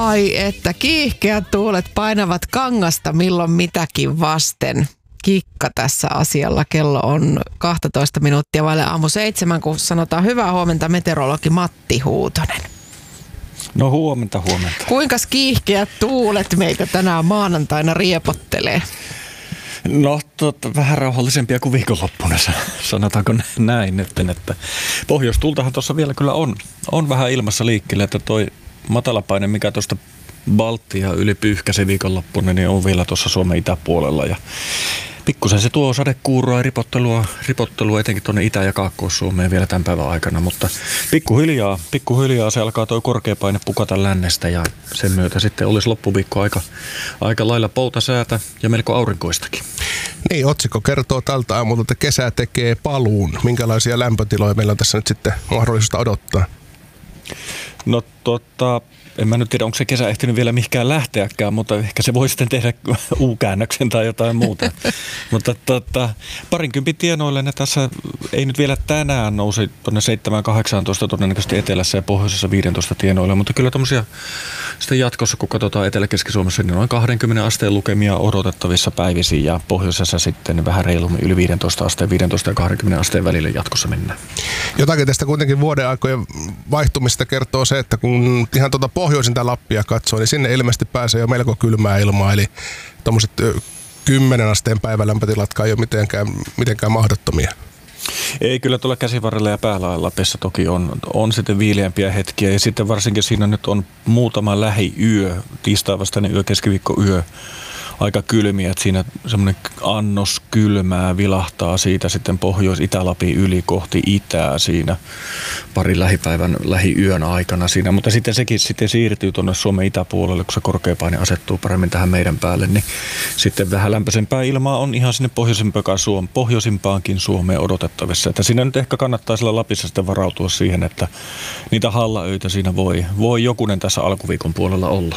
Ai että kiihkeät tuulet painavat kangasta milloin mitäkin vasten. Kikka tässä asialla. Kello on 12 minuuttia vaille aamu 7, kun sanotaan hyvää huomenta meteorologi Matti Huutonen. No huomenta. Kuinka kiihkeät tuulet meitä tänään maanantaina riepottelee? No vähän rauhallisempia kuin viikonloppuna, sanotaanko näin nyt, että pohjoistultahan tuossa vielä kyllä on vähän ilmassa liikkeelle, että toi matalapaine, mikä tuosta Baltia yli pyyhkäsi viikonloppuna, niin on vielä tuossa Suomen itäpuolella ja pikkusen se tuo sadekuuroa ja ripottelua etenkin tuonne Itä- ja Kaakkois-Suomeen vielä tämän päivän aikana, mutta pikkuhiljaa se alkaa tuo korkeapaine pukata lännestä ja sen myötä sitten olisi loppuviikko aika lailla poutasäätä ja melko aurinkoistakin. Niin, otsikko kertoo tältä aamulta, että kesä tekee paluun. Minkälaisia lämpötiloja meillä on tässä nyt sitten mahdollista odottaa? No en mä nyt tiedä, onko se kesä ehtinyt vielä mihinkään lähteäkään, mutta ehkä se voi sitten tehdä U-käännöksen tai jotain muuta. Mutta 20 tienoille ne tässä ei nyt vielä tänään nousi tuonne 7-18 todennäköisesti etelässä ja pohjoisessa 15 tienoille, mutta kyllä tommosia sitten jatkossa, kun katsotaan Etelä-Keski-Suomessa, niin noin 20 asteen lukemia odotettavissa päivisin ja pohjoisessa sitten vähän reilummin yli 15 asteen, 15 ja 20 asteen välillä jatkossa mennään. Jotakin tästä kuitenkin vuoden aikojen vaihtumista kertoo se, että kun ihan pohjoisinta Lappia katsoo, niin sinne ilmeisesti pääsee jo melko kylmää ilmaa, eli tuommoiset 10 asteen päivälämpötilatkaan ei ole mitenkään mahdottomia. Ei, kyllä tuolla Käsivarrella ja Päälaella Lapissa toki on sitten viileämpiä hetkiä ja sitten varsinkin siinä nyt on muutama lähiyö, tiistaivastainen yö, keskiviikkoyö, aika kylmiä, että siinä semmoinen annos kylmää vilahtaa siitä sitten Pohjois-Itä-Lapin yli kohti itää siinä parin lähiyön aikana siinä, mutta sitten sekin sitten siirtyy tuonne Suomen itäpuolelle, kun se korkeapaine asettuu paremmin tähän meidän päälle, niin sitten vähän lämpöisempää ilmaa on ihan sinne pohjoisimpaankin Suomeen odotettavissa, että siinä nyt ehkä kannattaa sillä Lapissa sitten varautua siihen, että niitä hallaöitä siinä voi jokunen tässä alkuviikon puolella olla.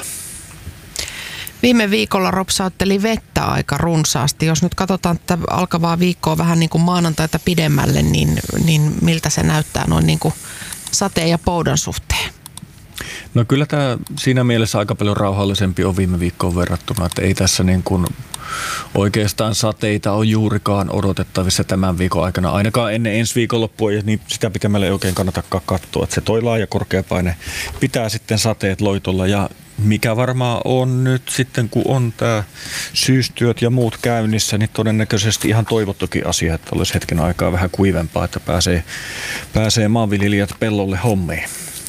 Viime viikolla ropsautteli vettä aika runsaasti. Jos nyt katsotaan tätä alkavaa viikkoa vähän niin kuin maanantaita pidemmälle, niin miltä se näyttää noin niin kuin sateen ja poudan suhteen? No kyllä tämä siinä mielessä aika paljon rauhallisempi on viime viikkoon verrattuna, että ei tässä niin kuin oikeastaan sateita on juurikaan odotettavissa tämän viikon aikana. Ainakaan ennen ensi viikonloppua ja niin sitä pitemmälle ei oikein kannatakaan katsoa, että se toi laaja korkeapaine pitää sitten sateet loitolla ja mikä varmaan on nyt sitten, kun on tämä syystyöt ja muut käynnissä, niin todennäköisesti ihan toivottukin asia, että olisi hetken aikaa vähän kuivempaa, että pääsee maanviljelijät pellolle hommiin.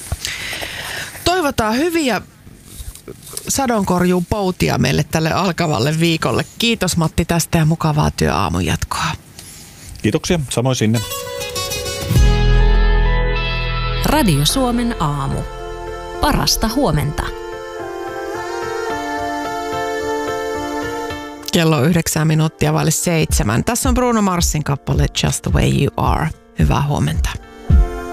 Toivotaan hyviä sadonkorjuun poutia meille tälle alkavalle viikolle. Kiitos Matti tästä ja mukavaa työaamun jatkoa. Kiitoksia, samoin sinne. Radio Suomen aamu. Parasta huomenta. Kello 9 minuuttia vaille 7. Tässä on Bruno Marsin kappale Just the Way You Are. Hyvää huomenta.